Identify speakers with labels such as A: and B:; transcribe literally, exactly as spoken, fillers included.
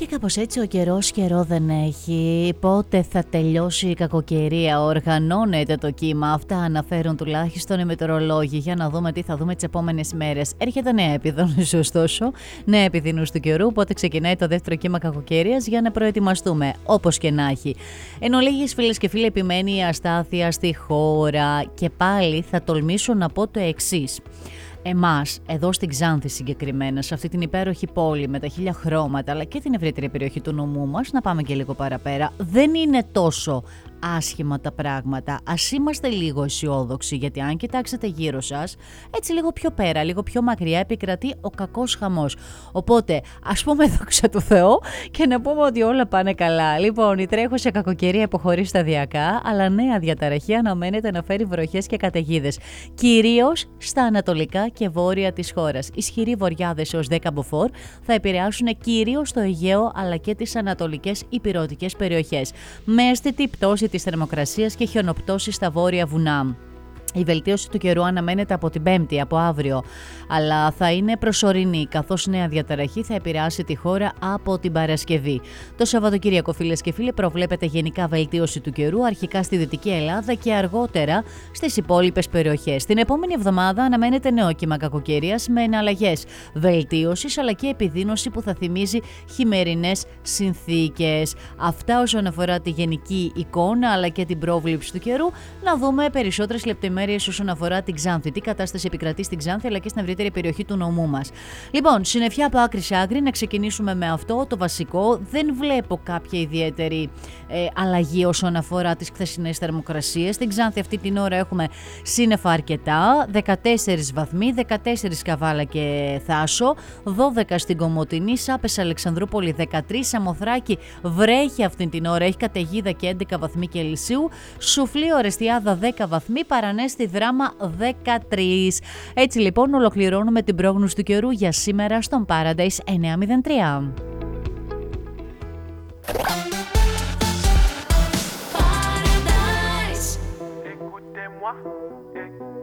A: κάπως έτσι ο καιρός καιρό δεν έχει. Πότε θα τελειώσει η κακοκαιρία, οργανώνεται το κύμα. Αυτά αναφέρουν τουλάχιστον οι μετεωρολόγοι. Για να δούμε τι θα δούμε τις επόμενες μέρες. Έρχεται νέα επιδόνωση, ωστόσο, νέα επιδείνωση του καιρού. Οπότε ξεκινάει το δεύτερο κύμα κακοκαιρίας για να προετοιμαστούμε, όπως και να έχει. Εν ολίγης, φίλες και φίλοι, επιμένει η αστάθεια στη χώρα. Και πάλι θα τολμήσω να πω το εξής. Εμάς, εδώ στην Ξάνθη συγκεκριμένα, σε αυτή την υπέροχη πόλη με τα χίλια χρώματα, αλλά και την ευρύτερη περιοχή του νομού μας, να πάμε και λίγο παραπέρα, δεν είναι τόσο άσχημα τα πράγματα. Ας είμαστε λίγο αισιόδοξοι, γιατί αν κοιτάξετε γύρω σας, έτσι λίγο πιο πέρα, λίγο πιο μακριά επικρατεί ο κακός χαμός. Οπότε, ας πούμε δόξα του Θεού και να πούμε ότι όλα πάνε καλά. Λοιπόν, η τρέχουσα κακοκαιρία υποχωρεί σταδιακά, αλλά νέα διαταραχή αναμένεται να φέρει βροχές και καταιγίδες, κυρίως στα ανατολικά και βόρεια της χώρας. Ισχυροί βοριάδες έως δέκα μποφόρ θα επηρεάσουν κυρίως το Αιγαίο αλλά και τις ανατολικές ηπειρωτικές περιοχές, με αισθητή πτώση της θερμοκρασίας και χιονοπτώσεις στα βόρεια βουνά. Η βελτίωση του καιρού αναμένεται από την Πέμπτη, από αύριο, αλλά θα είναι προσωρινή, καθώς νέα διαταραχή θα επηρεάσει τη χώρα από την Παρασκευή. Το Σαββατοκύριακο, φίλες και φίλοι, προβλέπεται γενικά βελτίωση του καιρού, αρχικά στη Δυτική Ελλάδα και αργότερα στις υπόλοιπες περιοχές. Την επόμενη εβδομάδα αναμένεται νέο κύμα κακοκαιρίας με εναλλαγές βελτίωσης αλλά και επιδείνωση που θα θυμίζει χειμερινές συνθήκες. Αυτά όσον αφορά τη γενική εικόνα αλλά και την πρόβλεψη του καιρού. Να δούμε περισσότερες λεπτομέρειες όσον αφορά την Ξάνθη. Τι κατάσταση επικρατεί στην Ξάνθη αλλά και στην ευρύτερη περιοχή του νομού μας. Λοιπόν, συννεφιά από άκρη σε άκρη, να ξεκινήσουμε με αυτό το βασικό. Δεν βλέπω κάποια ιδιαίτερη ε, αλλαγή όσον αφορά τις χθεσινές θερμοκρασίες. Στην Ξάνθη αυτή την ώρα έχουμε σύννεφα αρκετά, δεκατέσσερις βαθμοί, δεκατέσσερις Καβάλα και Θάσο, δώδεκα στην Κομοτηνή, Σάπες Αλεξανδρούπολη δεκατρείς, Σαμοθράκη βρέχει αυτή την ώρα, έχει καταιγίδα και έντεκα βαθμοί Κελσίου, Σουφλή Ορεστιάδα δέκα βαθμοί, Παρανέ στη Δράμα δεκατρείς. Έτσι λοιπόν ολοκληρώνουμε την πρόγνωση του καιρού για σήμερα στον Paradise εννιακόσια τρία.